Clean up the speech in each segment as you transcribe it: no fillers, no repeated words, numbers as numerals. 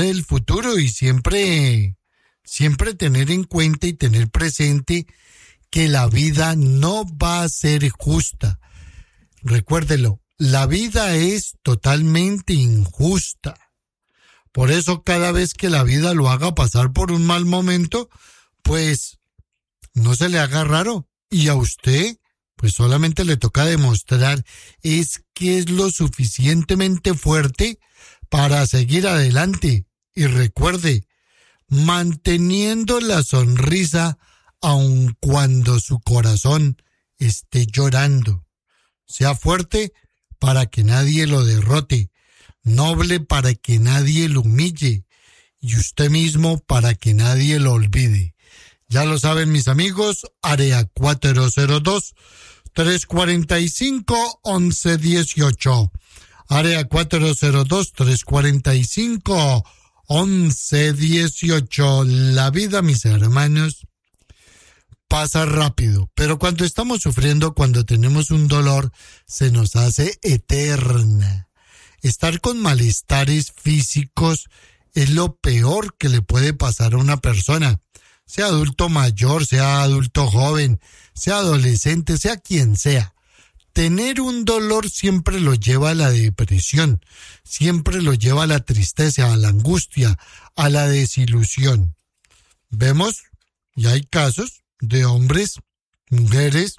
el futuro y siempre tener en cuenta y tener presente que la vida no va a ser justa. Recuérdelo, la vida es totalmente injusta. Por eso cada vez que la vida lo haga pasar por un mal momento, pues no se le haga raro. Y a usted, pues solamente le toca demostrar es que es lo suficientemente fuerte para seguir adelante. Y recuerde, manteniendo la sonrisa aun cuando su corazón esté llorando. Sea fuerte para que nadie lo derrote, noble para que nadie lo humille y usted mismo para que nadie lo olvide. Ya lo saben mis amigos, área 402-345-1118. Área 402-345-1118. La vida, mis hermanos, pasa rápido, pero cuando estamos sufriendo, cuando tenemos un dolor, se nos hace eterna. Estar con malestares físicos es lo peor que le puede pasar a una persona, sea adulto mayor, sea adulto joven, sea adolescente, sea quien sea. Tener un dolor siempre lo lleva a la depresión, siempre lo lleva a la tristeza, a la angustia, a la desilusión. Vemos, y hay casos de hombres, mujeres,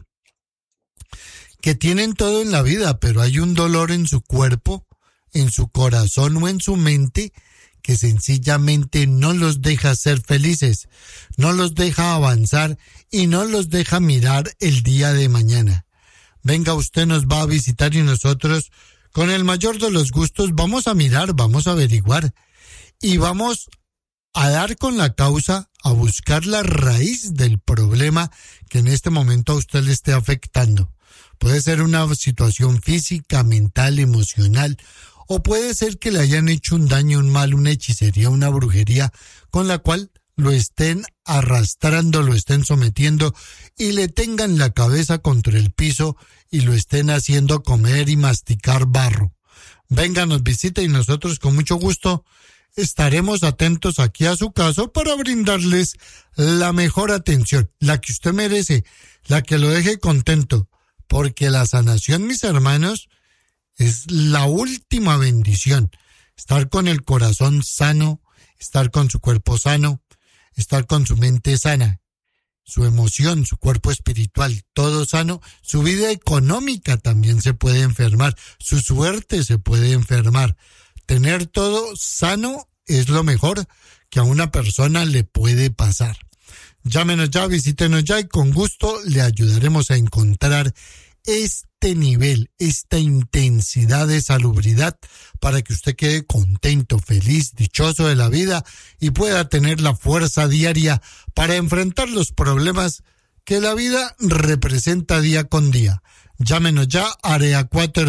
que tienen todo en la vida, pero hay un dolor en su cuerpo, en su corazón o en su mente que sencillamente no los deja ser felices, no los deja avanzar y no los deja mirar el día de mañana. Venga, usted nos va a visitar y nosotros, con el mayor de los gustos, vamos a mirar, vamos a averiguar y vamos a dar con la causa, a buscar la raíz del problema que en este momento a usted le esté afectando. Puede ser una situación física, mental, emocional, o puede ser que le hayan hecho un daño, un mal, una hechicería, una brujería, con la cual lo estén arrastrando, lo estén sometiendo y le tengan la cabeza contra el piso y lo estén haciendo comer y masticar barro. Venga, nos visita y nosotros con mucho gusto estaremos atentos aquí a su caso para brindarles la mejor atención, la que usted merece, la que lo deje contento, porque la sanación, mis hermanos, es la última bendición. Estar con el corazón sano, estar con su cuerpo sano, estar con su mente sana, su emoción, su cuerpo espiritual, todo sano. Su vida económica también se puede enfermar, su suerte se puede enfermar. Tener todo sano es lo mejor que a una persona le puede pasar. Llámenos ya, visítenos ya y con gusto le ayudaremos a encontrar este nivel, esta intensidad de salubridad para que usted quede contento, feliz, dichoso de la vida y pueda tener la fuerza diaria para enfrentar los problemas que la vida representa día con día. Llámenos ya, área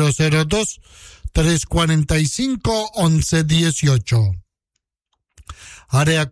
402-345-1118. Área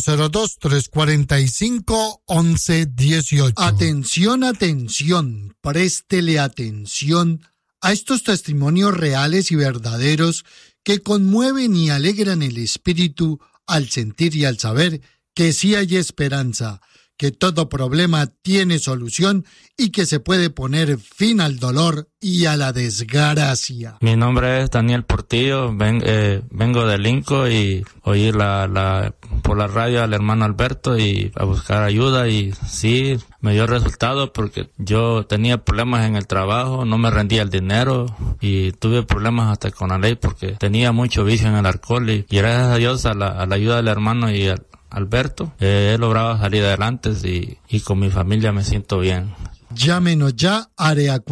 402-345-1118. Atención, atención, préstele atención a estos testimonios reales y verdaderos que conmueven y alegran el espíritu al sentir y al saber que sí hay esperanza, que todo problema tiene solución y que se puede poner fin al dolor y a la desgracia. Mi nombre es Daniel Portillo, vengo de Linco y oí por la radio al hermano Alberto y a buscar ayuda y sí, me dio resultado porque yo tenía problemas en el trabajo, no me rendía el dinero y tuve problemas hasta con la ley porque tenía mucho vicio en el alcohol y gracias a Dios a la ayuda del hermano y Alberto, he logrado salir adelante y con mi familia me siento bien. Llámenos ya, área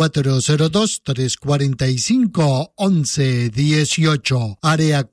402-345-1118. Área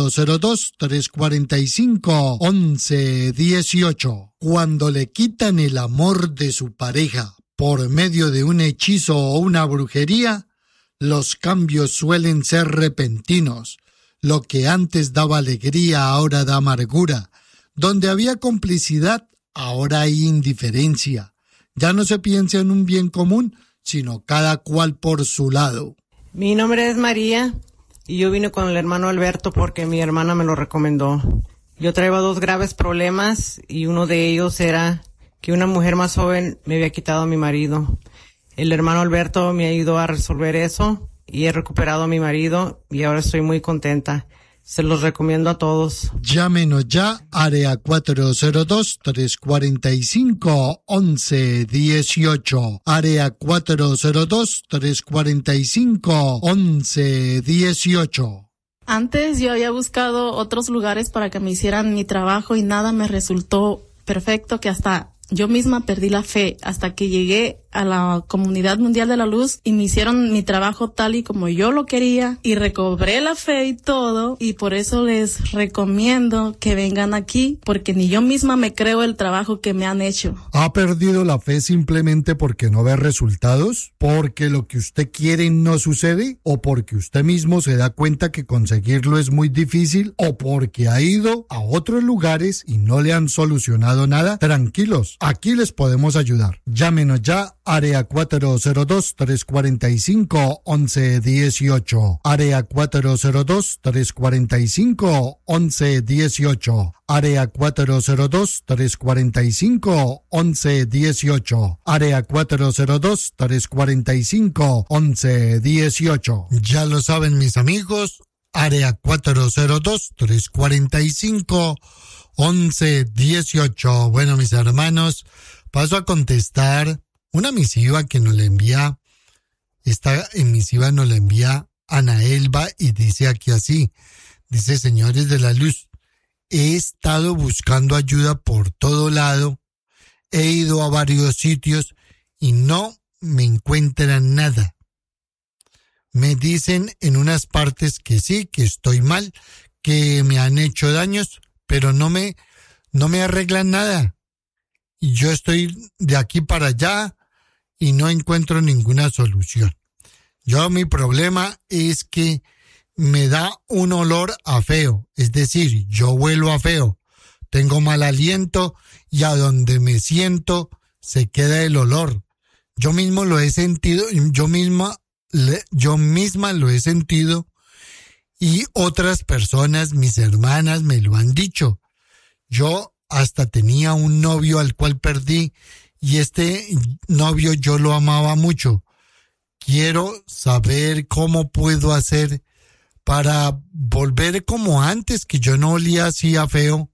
402-345-1118. Cuando le quitan el amor de su pareja por medio de un hechizo o una brujería, los cambios suelen ser repentinos. Lo que antes daba alegría ahora da amargura. Donde había complicidad, ahora hay indiferencia. Ya no se piensa en un bien común, sino cada cual por su lado. Mi nombre es María, Y yo vine con el hermano Alberto porque mi hermana me lo recomendó. Yo traía 2 graves problemas y uno de ellos era que una mujer más joven me había quitado a mi marido. El hermano Alberto me ayudó a resolver eso y he recuperado a mi marido y ahora estoy muy contenta. Se los recomiendo a todos. Llámenos ya, área 402-345-1118. Área 402-345-1118. Antes yo había buscado otros lugares para que me hicieran mi trabajo y nada me resultó perfecto, que hasta yo misma perdí la fe hasta que llegué a la Comunidad Mundial de la Luz y me hicieron mi trabajo tal y como yo lo quería y recobré la fe y todo, y por eso les recomiendo que vengan aquí porque ni yo misma me creo el trabajo que me han hecho. ¿Ha perdido la fe simplemente porque no ve resultados? ¿Porque lo que usted quiere no sucede? ¿O porque usted mismo se da cuenta que conseguirlo es muy difícil? ¿O porque ha ido a otros lugares y no le han solucionado nada? Tranquilos, aquí les podemos ayudar. Llámenos ya, área 402-345-1118. Área 402-345-1118. Área 402-345-1118. Área 402-345-1118. Ya lo saben mis amigos, área 402-345-1118. Bueno, mis hermanos, paso a contestar una misiva que nos la envía, esta misiva nos la envía Ana Elba y dice aquí así, dice: señores de la luz, he estado buscando ayuda por todo lado, he ido a varios sitios y no me encuentran nada. Me dicen en unas partes que sí, que estoy mal, que me han hecho daños, pero no me arreglan nada. Y yo estoy de aquí para allá y no encuentro ninguna solución. Mi problema es que me da un olor a feo, es decir, yo huelo a feo, tengo mal aliento y a donde me siento se queda el olor. Yo mismo lo he sentido, yo misma lo he sentido y otras personas, mis hermanas, me lo han dicho. Yo hasta tenía un novio al cual perdí y este novio yo lo amaba mucho. Quiero saber cómo puedo hacer para volver como antes, que yo no olía así a feo.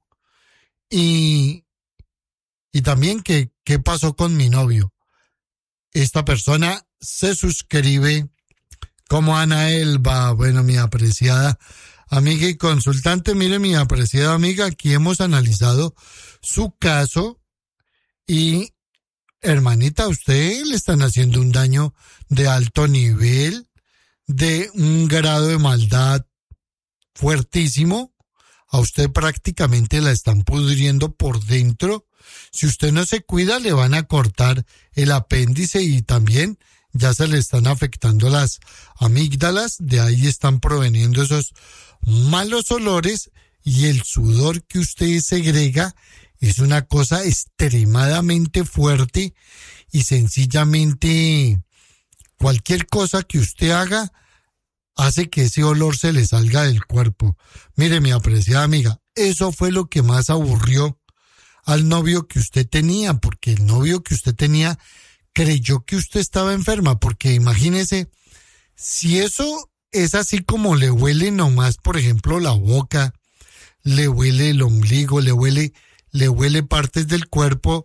Y también qué pasó con mi novio. Esta persona se suscribe como Ana Elba. Bueno, mi apreciada amiga y consultante, mire, mi apreciada amiga, aquí hemos analizado su caso y, hermanita, a usted le están haciendo un daño de alto nivel, de un grado de maldad fuertísimo. A usted prácticamente la están pudriendo por dentro. Si usted no se cuida, le van a cortar el apéndice y también ya se le están afectando las amígdalas. De ahí están proveniendo esos malos olores y el sudor que usted segrega es una cosa extremadamente fuerte y sencillamente cualquier cosa que usted haga hace que ese olor se le salga del cuerpo. Mire, mi apreciada amiga, eso fue lo que más aburrió al novio que usted tenía, porque el novio que usted tenía creyó que usted estaba enferma, porque imagínese, si eso es así como le huele nomás, por ejemplo, la boca, le huele el ombligo, le huele partes del cuerpo,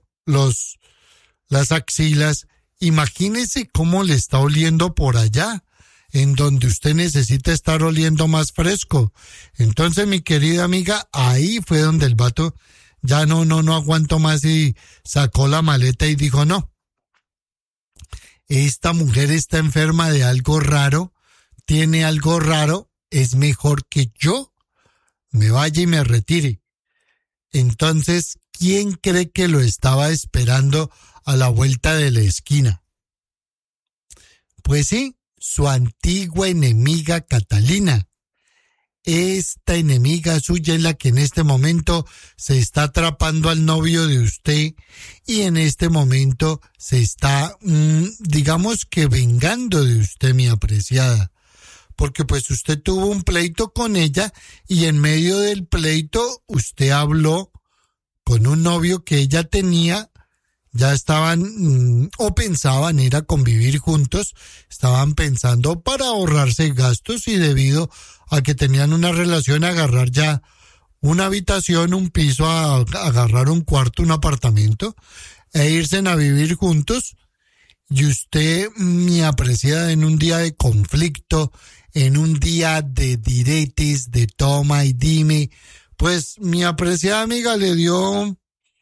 las axilas, imagínese cómo le está oliendo por allá, en donde usted necesita estar oliendo más fresco. Entonces, mi querida amiga, ahí fue donde el vato ya no aguantó más y sacó la maleta y dijo: no, esta mujer está enferma de algo raro, tiene algo raro, es mejor que yo me vaya y me retire. Entonces, ¿quién cree que lo estaba esperando a la vuelta de la esquina? Pues sí, su antigua enemiga Catalina. Esta enemiga suya es la que en este momento se está atrapando al novio de usted y en este momento se está, digamos que vengando de usted, mi apreciada. porque pues usted tuvo un pleito con ella y en medio del pleito usted habló con un novio que ella tenía, ya estaban o pensaban ir a convivir juntos, estaban pensando para ahorrarse gastos y debido a que tenían una relación agarrar ya una habitación, un piso, a agarrar un cuarto, un apartamento e irse a vivir juntos. Y usted, mi apreciada, en un día de conflicto, en un día de diretes, de toma y dime, pues mi apreciada amiga le dio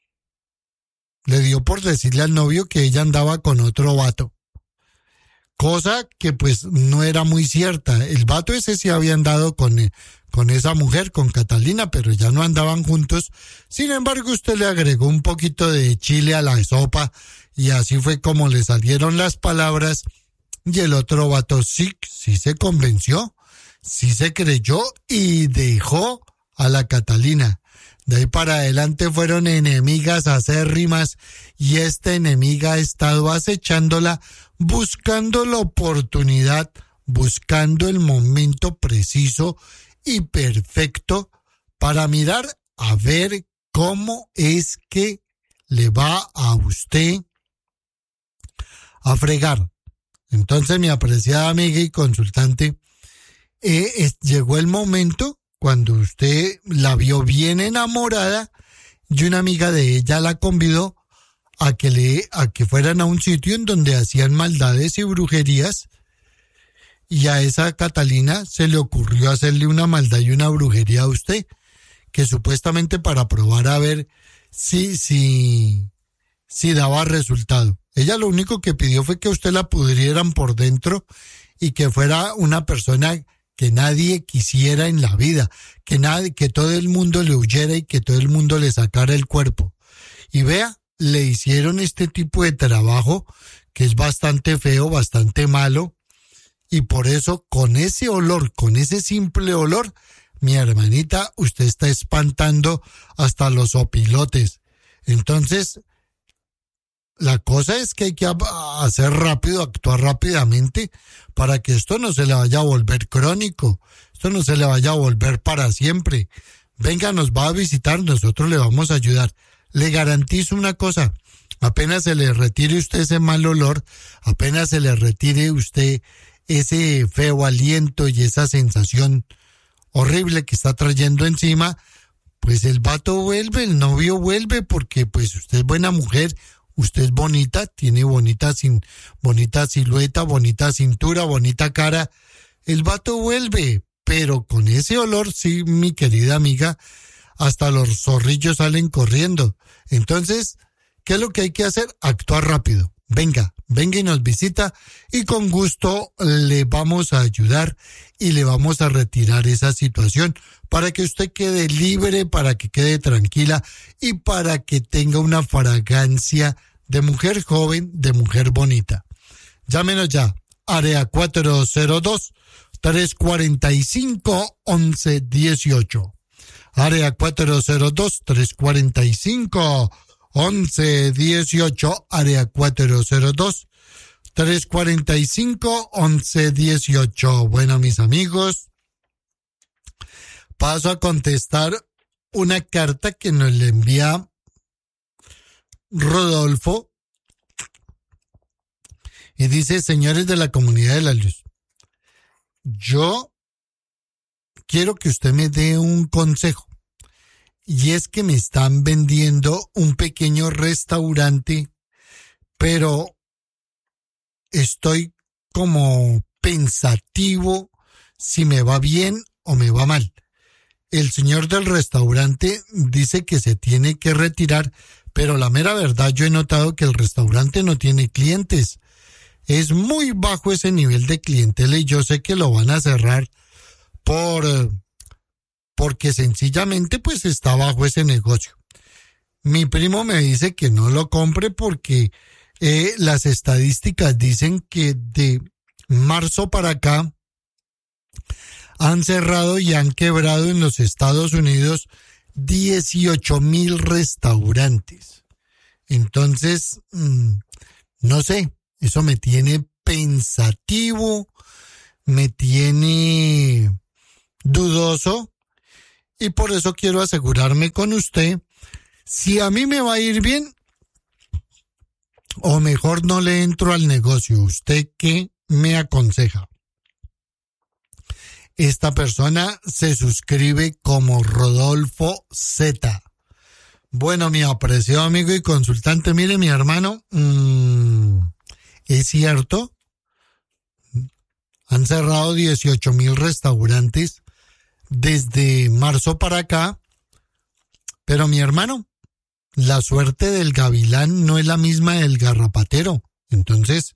por decirle al novio que ella andaba con otro vato. Cosa que pues no era muy cierta. El vato ese sí había andado con esa mujer, con Catalina, pero ya no andaban juntos. Sin embargo, usted le agregó un poquito de chile a la sopa y así fue como le salieron las palabras y el otro vato sí se convenció, sí se creyó y dejó a la Catalina. De ahí para adelante fueron enemigas acérrimas y esta enemiga ha estado acechándola, buscando la oportunidad, buscando el momento preciso y perfecto para mirar a ver cómo es que le va a usted a fregar. Entonces, mi apreciada amiga y consultante, llegó el momento cuando usted la vio bien enamorada y una amiga de ella la convidó a que fueran a un sitio en donde hacían maldades y brujerías, y a esa Catalina se le ocurrió hacerle una maldad y una brujería a usted, que supuestamente para probar a ver si daba resultado. Ella lo único que pidió fue que usted la pudrieran por dentro y que fuera una persona que nadie quisiera en la vida, que todo el mundo le huyera y que todo el mundo le sacara el cuerpo. Y vea, le hicieron este tipo de trabajo que es bastante feo, bastante malo, y por eso con ese olor, con ese simple olor, mi hermanita, usted está espantando hasta los opilotes. Entonces, la cosa es que hay que hacer rápido, actuar rápidamente para que esto no se le vaya a volver crónico, esto no se le vaya a volver para siempre. Venga, nos va a visitar, nosotros le vamos a ayudar. Le garantizo una cosa, apenas se le retire usted ese mal olor, apenas se le retire usted ese feo aliento y esa sensación horrible que está trayendo encima, pues el vato vuelve, el novio vuelve, porque pues usted es buena mujer, usted es bonita, tiene bonita silueta, bonita cintura, bonita cara. El vato vuelve, pero con ese olor, sí, mi querida amiga, hasta los zorrillos salen corriendo. Entonces, ¿qué es lo que hay que hacer? Actuar rápido. Venga y nos visita y con gusto le vamos a ayudar y le vamos a retirar esa situación para que usted quede libre, para que quede tranquila y para que tenga una fragancia de mujer joven, de mujer bonita. Llámenos ya, área 402-345-1118. Área 402-345-1118. Área 402-345-1118. Bueno, mis amigos, paso a contestar una carta que nos le envía Rodolfo y dice: señores de la comunidad de la luz, yo quiero que usted me dé un consejo, y es que me están vendiendo un pequeño restaurante, pero estoy como pensativo si me va bien o me va mal. El señor del restaurante dice que se tiene que retirar, pero la mera verdad, yo he notado que el restaurante no tiene clientes. Es muy bajo ese nivel de clientela y yo sé que lo van a cerrar porque sencillamente pues está bajo ese negocio. Mi primo me dice que no lo compre porque las estadísticas dicen que de marzo para acá han cerrado y han quebrado en los Estados Unidos 18,000 restaurantes. Entonces, no sé, eso me tiene pensativo, me tiene dudoso y por eso quiero asegurarme con usted si a mí me va a ir bien o mejor no le entro al negocio. ¿Usted qué me aconseja? Esta persona se suscribe como Rodolfo Z. Bueno, mi apreciado amigo y consultante, mire mi hermano, es cierto, han cerrado 18,000 restaurantes desde marzo para acá, pero mi hermano, la suerte del gavilán no es la misma del garrapatero. Entonces,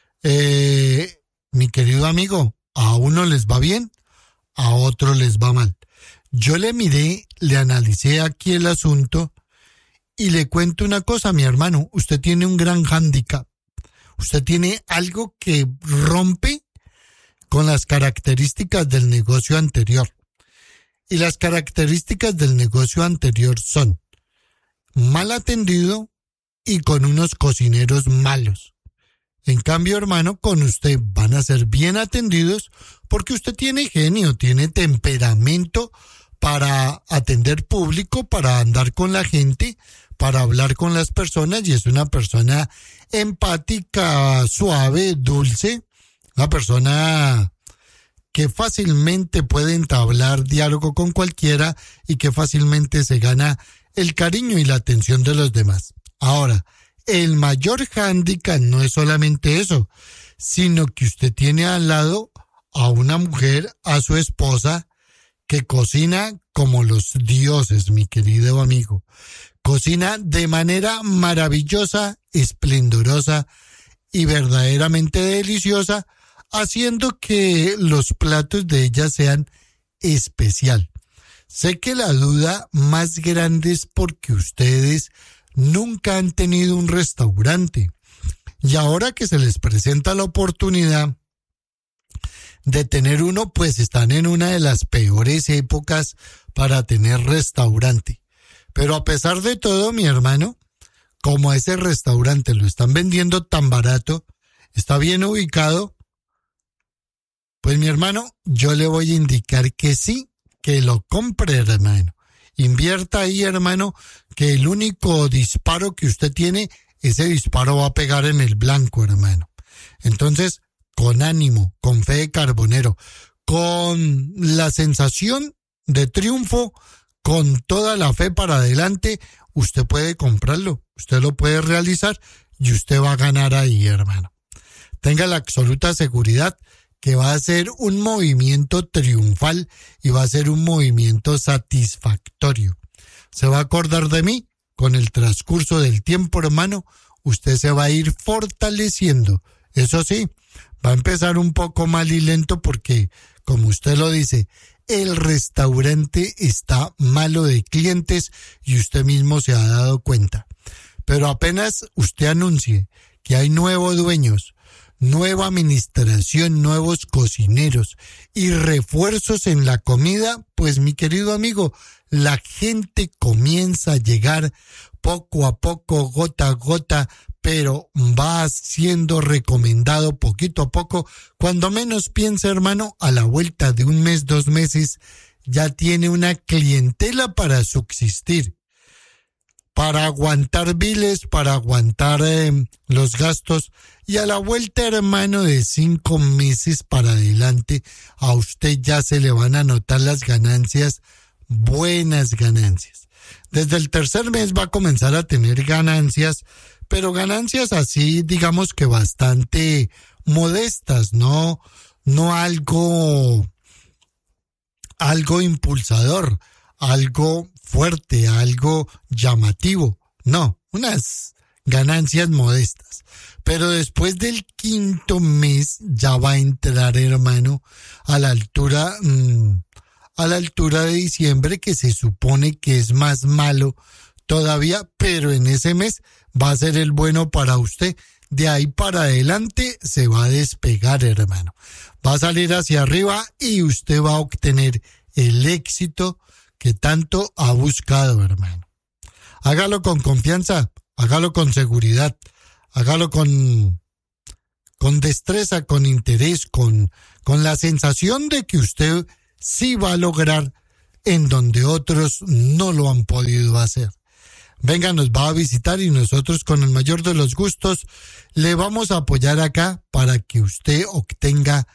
mi querido amigo, a uno les va bien, a otro les va mal. Yo le miré, le analicé aquí el asunto y le cuento una cosa, mi hermano, usted tiene un gran hándicap. Usted tiene algo que rompe con las características del negocio anterior. Y las características del negocio anterior son mal atendido y con unos cocineros malos. En cambio, hermano, con usted van a ser bien atendidos porque usted tiene genio, tiene temperamento para atender público, para andar con la gente, para hablar con las personas y es una persona empática, suave, dulce, una persona que fácilmente puede entablar diálogo con cualquiera y que fácilmente se gana el cariño y la atención de los demás. Ahora, el mayor hándicap no es solamente eso, sino que usted tiene al lado a una mujer, a su esposa, que cocina como los dioses, mi querido amigo. Cocina de manera maravillosa, esplendorosa y verdaderamente deliciosa, haciendo que los platos de ella sean especial. Sé que la duda más grande es porque ustedes nunca han tenido un restaurante y ahora que se les presenta la oportunidad de tener uno, pues están en una de las peores épocas para tener restaurante. Pero a pesar de todo, mi hermano, como ese restaurante lo están vendiendo tan barato, está bien ubicado, pues mi hermano, yo le voy a indicar que sí, que lo compre, hermano. Invierta ahí, hermano, que el único disparo que usted tiene, ese disparo va a pegar en el blanco, hermano. Entonces, con ánimo, con fe de carbonero, con la sensación de triunfo, con toda la fe para adelante, usted puede comprarlo, usted lo puede realizar y usted va a ganar ahí, hermano. Tenga la absoluta seguridad que va a ser un movimiento triunfal y va a ser un movimiento satisfactorio. Se va a acordar de mí con el transcurso del tiempo, hermano, usted se va a ir fortaleciendo. Eso sí, va a empezar un poco mal y lento porque, como usted lo dice, el restaurante está malo de clientes y usted mismo se ha dado cuenta. Pero apenas usted anuncie que hay nuevos dueños, nueva administración, nuevos cocineros y refuerzos en la comida, pues mi querido amigo, la gente comienza a llegar poco a poco, gota a gota, pero va siendo recomendado poquito a poco. Cuando menos piensa, hermano, a la vuelta de un mes, 2 meses, ya tiene una clientela para subsistir, para aguantar biles, para aguantar los gastos, y a la vuelta, hermano, de 5 meses para adelante, a usted ya se le van a notar las ganancias, buenas ganancias. Desde el 3er mes va a comenzar a tener ganancias, pero ganancias así, digamos que bastante modestas, no algo impulsador, algo fuerte, algo llamativo, no, unas ganancias modestas. Pero después del 5.º mes ya va a entrar, hermano, a la altura de diciembre, que se supone que es más malo todavía, pero en ese mes va a ser el bueno para usted. De ahí para adelante se va a despegar, hermano. Va a salir hacia arriba y usted va a obtener el éxito que tanto ha buscado, hermano. Hágalo con confianza, hágalo con seguridad, hágalo con con destreza, con interés, con la sensación de que usted sí va a lograr en donde otros no lo han podido hacer. Venga, nos va a visitar y nosotros con el mayor de los gustos le vamos a apoyar acá para que usted obtenga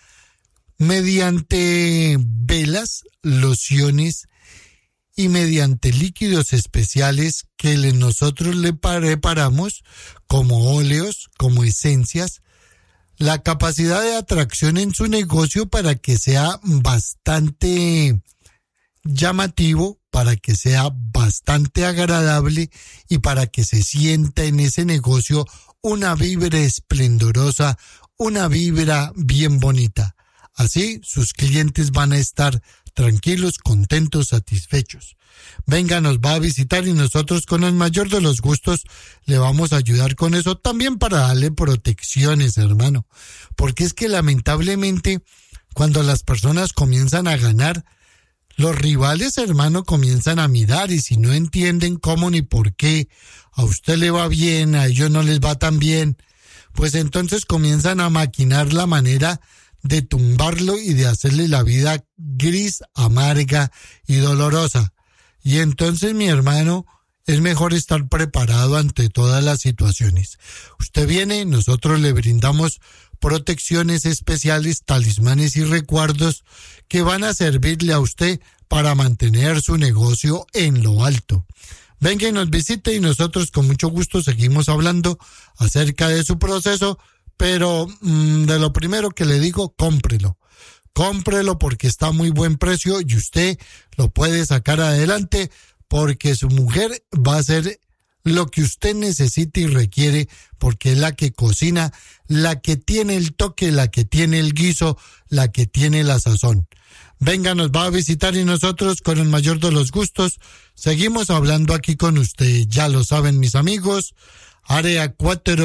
mediante velas, lociones y mediante líquidos especiales que nosotros le preparamos como óleos, como esencias, la capacidad de atracción en su negocio para que sea bastante llamativo, para que sea bastante agradable y para que se sienta en ese negocio una vibra esplendorosa, una vibra bien bonita. Así sus clientes van a estar tranquilos, contentos, satisfechos. Venga, nos va a visitar y nosotros con el mayor de los gustos le vamos a ayudar con eso también para darle protecciones, hermano. Porque es que lamentablemente cuando las personas comienzan a ganar, los rivales, hermano, comienzan a mirar y si no entienden cómo ni por qué a usted le va bien, a ellos no les va tan bien, pues entonces comienzan a maquinar la manera de tumbarlo y de hacerle la vida gris, amarga y dolorosa. Y entonces, mi hermano, es mejor estar preparado ante todas las situaciones. Usted viene, nosotros le brindamos protecciones especiales, talismanes y recuerdos que van a servirle a usted para mantener su negocio en lo alto. Venga y nos visite y nosotros con mucho gusto seguimos hablando acerca de su proceso, pero de lo primero que le digo, cómprelo. Cómprelo porque está a muy buen precio y usted lo puede sacar adelante porque su mujer va a hacer lo que usted necesita y requiere porque es la que cocina, la que tiene el toque, la que tiene el guiso, la que tiene la sazón. Venga, nos va a visitar y nosotros con el mayor de los gustos seguimos hablando aquí con usted. Ya lo saben mis amigos, área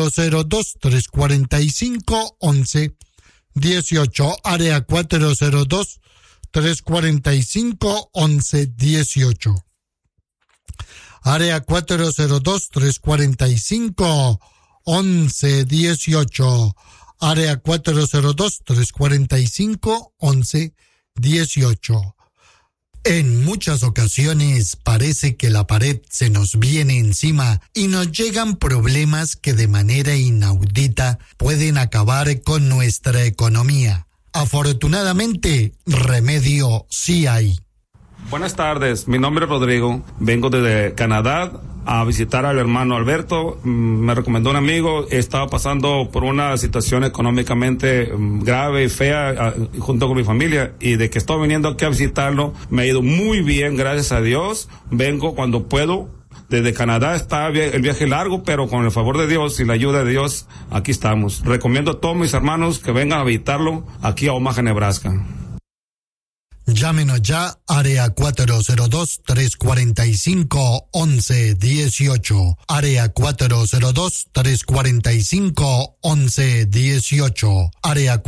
402-345-1118, área 402-345-1118. Área 402-345-1118. Área 402-345-1118. En muchas ocasiones parece que la pared se nos viene encima y nos llegan problemas que de manera inaudita pueden acabar con nuestra economía. Afortunadamente, remedio sí hay. Buenas tardes, mi nombre es Rodrigo, vengo desde Canadá a visitar al hermano Alberto. Me recomendó un amigo, estaba pasando por una situación económicamente grave y fea junto con mi familia, y de que estoy viniendo aquí a visitarlo me ha ido muy bien, gracias a Dios. Vengo cuando puedo. Desde Canadá está el viaje largo, pero con el favor de Dios y la ayuda de Dios, aquí estamos. Recomiendo a todos mis hermanos que vengan a visitarlo aquí a Omaha, Nebraska. Llámenos ya, área 402-345-1118, área 402-345-1118, área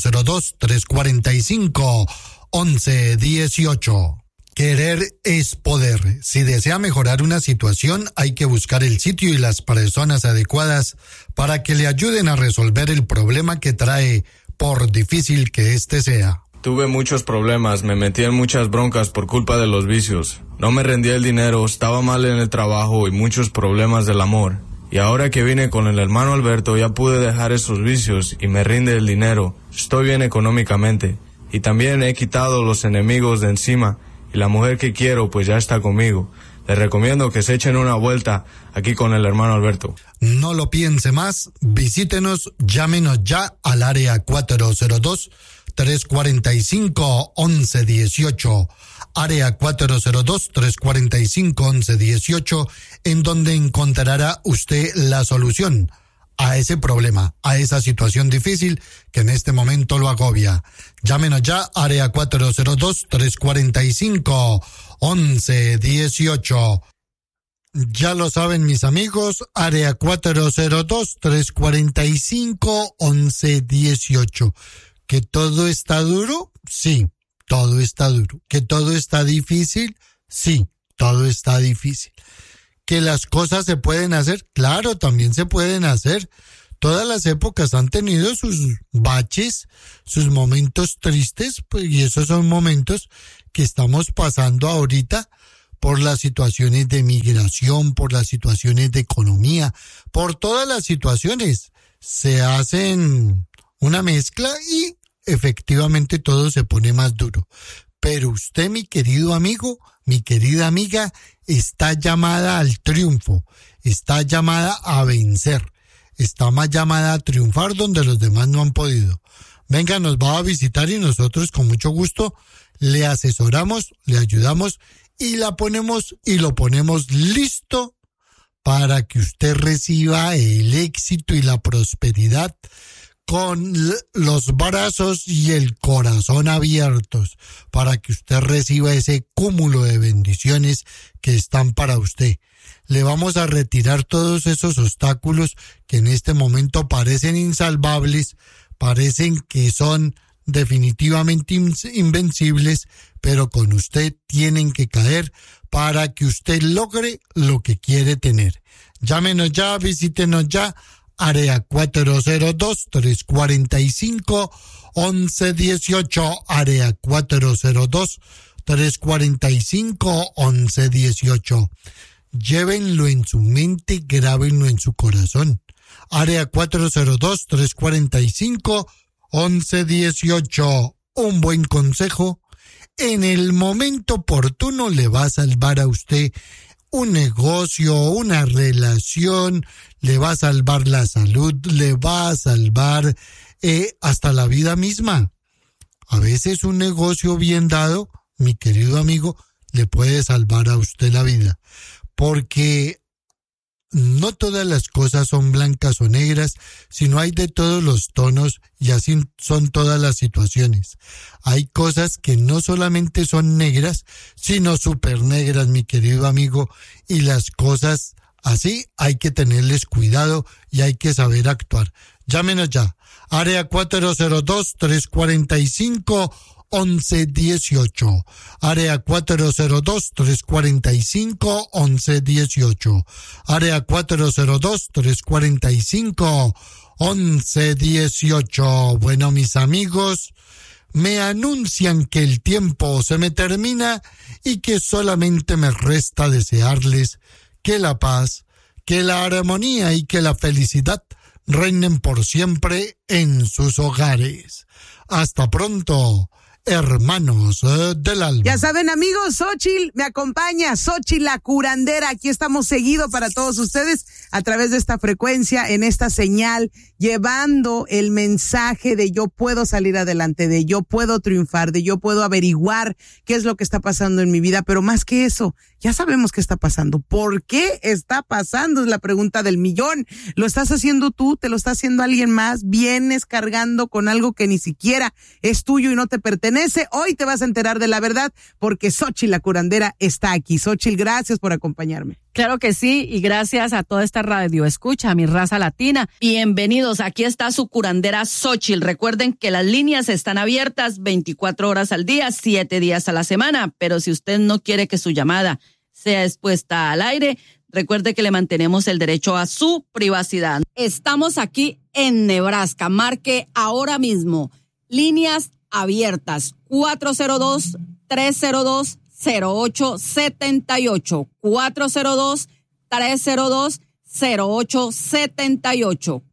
402-345-1118. Querer es poder. Si desea mejorar una situación, hay que buscar el sitio y las personas adecuadas para que le ayuden a resolver el problema que trae, por difícil que éste sea. Tuve muchos problemas, me metí en muchas broncas por culpa de los vicios. No me rendía el dinero, estaba mal en el trabajo y muchos problemas del amor. Y ahora que vine con el hermano Alberto ya pude dejar esos vicios y me rinde el dinero. Estoy bien económicamente. Y también he quitado los enemigos de encima y la mujer que quiero pues ya está conmigo. Les recomiendo que se echen una vuelta aquí con el hermano Alberto. No lo piense más, visítenos, llámenos ya al área 402-345-1118, área 402-345-1118, en donde encontrará usted la solución a ese problema, a esa situación difícil que en este momento lo agobia. Llámenos ya, área 402-345-1118. Ya lo saben mis amigos, área 402-345-1118. ¿Que todo está duro? Sí, todo está duro. ¿Que todo está difícil? Sí, todo está difícil. ¿Que las cosas se pueden hacer? Claro, también se pueden hacer. Todas las épocas han tenido sus baches, sus momentos tristes, pues, y esos son momentos que estamos pasando ahorita por las situaciones de migración, por las situaciones de economía, por todas las situaciones. Se hacen una mezcla y efectivamente todo se pone más duro. Pero usted, mi querido amigo, mi querida amiga, está llamada al triunfo, está llamada a vencer, está más llamada a triunfar donde los demás no han podido. Venga, nos va a visitar y nosotros con mucho gusto le asesoramos, le ayudamos y la ponemos y lo ponemos listo para que usted reciba el éxito y la prosperidad con los brazos y el corazón abiertos, para que usted reciba ese cúmulo de bendiciones que están para usted. Le vamos a retirar todos esos obstáculos que en este momento parecen insalvables, parecen que son definitivamente invencibles, pero con usted tienen que caer para que usted logre lo que quiere tener. Llámenos ya, visítenos ya, área 402-345-1118, área 402-345-1118. Llévenlo en su mente, grábenlo en su corazón. Área 402-345-1118. Un buen consejo en el momento oportuno le va a salvar a usted un negocio, una relación, le va a salvar la salud, le va a salvar hasta la vida misma. A veces un negocio bien dado, mi querido amigo, le puede salvar a usted la vida. Porque no todas las cosas son blancas o negras, sino hay de todos los tonos y así son todas las situaciones. Hay cosas que no solamente son negras, sino súper negras, mi querido amigo, y las cosas así hay que tenerles cuidado y hay que saber actuar. Llámenos ya, área 402-345-1118, área 402-345-1118, área 402-345-1118. Bueno, mis amigos, me anuncian que el tiempo se me termina y que solamente me resta desearles que la paz, que la armonía y que la felicidad reinen por siempre en sus hogares. Hasta pronto, hermanos del alma. Ya saben, amigos, Xóchitl me acompaña, Xóchitl la curandera. Aquí estamos seguido para todos ustedes a través de esta frecuencia, en esta señal, llevando el mensaje de yo puedo salir adelante, de yo puedo triunfar, de yo puedo averiguar qué es lo que está pasando en mi vida. Pero más que eso, ya sabemos qué está pasando. ¿Por qué está pasando? Es la pregunta del millón. ¿Lo estás haciendo tú? ¿Te lo está haciendo alguien más? ¿Vienes cargando con algo que ni siquiera es tuyo y no te pertenece? Hoy te vas a enterar de la verdad porque Xóchitl la curandera está aquí. Xóchitl, gracias por acompañarme. Claro que sí, y gracias a toda esta radio escucha, a mi raza latina. Bienvenidos, aquí está su curandera Xóchitl. Recuerden que las líneas están abiertas 24 horas al día, 7 días a la semana, pero si usted no quiere que su llamada sea expuesta al aire, recuerde que le mantenemos el derecho a su privacidad. Estamos aquí en Nebraska, marque ahora mismo, líneas abiertas, 402-302-0878, 402-302-0878,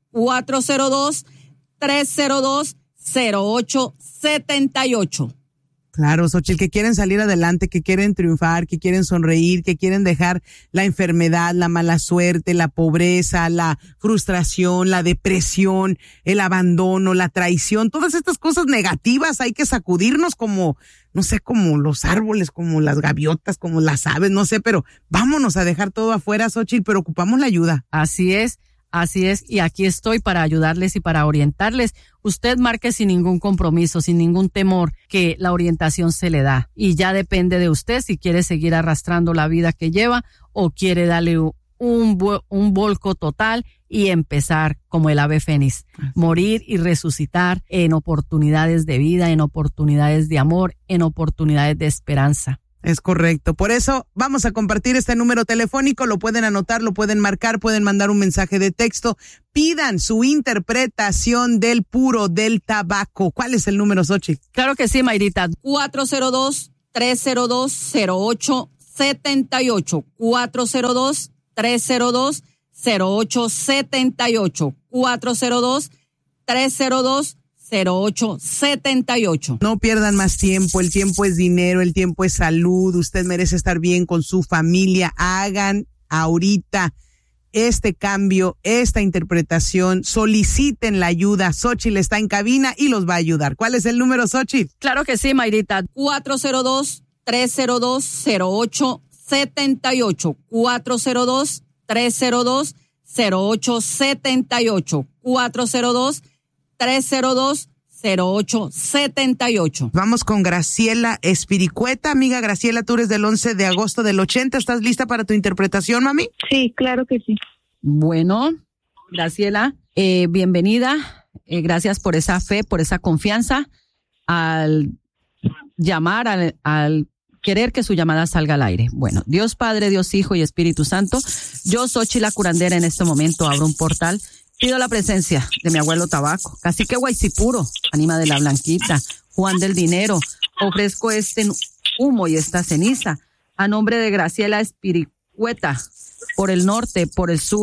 402-302-0878. Claro, Xóchitl, que quieren salir adelante, que quieren triunfar, que quieren sonreír, que quieren dejar la enfermedad, la mala suerte, la pobreza, la frustración, la depresión, el abandono, la traición, todas estas cosas negativas hay que sacudirnos como, no sé, como los árboles, como las gaviotas, como las aves, no sé, pero vámonos a dejar todo afuera, Xóchitl, pero ocupamos la ayuda. Así es, y aquí estoy para ayudarles y para orientarles. Usted marque sin ningún compromiso, sin ningún temor, que la orientación se le da. Y ya depende de usted si quiere seguir arrastrando la vida que lleva o quiere darle un volco total y empezar como el ave fénix. Morir y resucitar en oportunidades de vida, en oportunidades de amor, en oportunidades de esperanza. Es correcto. Por eso vamos a compartir este número telefónico. Lo pueden anotar, lo pueden marcar, pueden mandar un mensaje de texto. Pidan su interpretación del puro del tabaco. ¿Cuál es el número, Xochitl? Claro que sí, Mayrita. 402-302-0878. 402-302-0878. 402-302-0878. No pierdan más tiempo. El tiempo es dinero, el tiempo es salud. Usted merece estar bien con su familia. Hagan ahorita este cambio, esta interpretación. Soliciten la ayuda. Xochitl está en cabina y los va a ayudar. ¿Cuál es el número, Xochitl? Claro que sí, Mayrita. 402-302-0878. 402-302-0878. 402-302-0878. Vamos con Graciela Espiricueta. Amiga Graciela, tú eres del 11 de agosto del 80. ¿Estás lista para tu interpretación, mami? Sí, claro que sí. Bueno, Graciela, bienvenida. Gracias por esa fe, por esa confianza al llamar, al querer que su llamada salga al aire. Bueno, Dios Padre, Dios Hijo y Espíritu Santo, yo, Xochitl la curandera, en este momento abro un portal. Pido la presencia de mi abuelo Tabaco, Cacique Guaycipuro, Ánima de la Blanquita, Juan del Dinero. Ofrezco este humo y esta ceniza a nombre de Graciela Espiricueta, por el norte, por el sur.